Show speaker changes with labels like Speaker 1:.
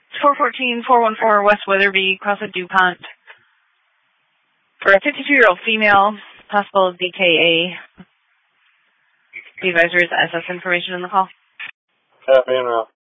Speaker 1: 414-414 West Weatherby, across at DuPont. For a 52-year-old female, possible DKA. The advisor is SS information in the call.
Speaker 2: Copy, en route.